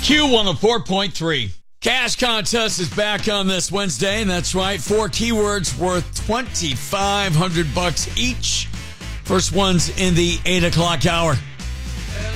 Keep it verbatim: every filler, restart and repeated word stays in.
Q one oh four point three. Cash contest is back on this Wednesday, and that's right. Four keywords worth twenty-five hundred bucks each. First one's in the eight o'clock hour.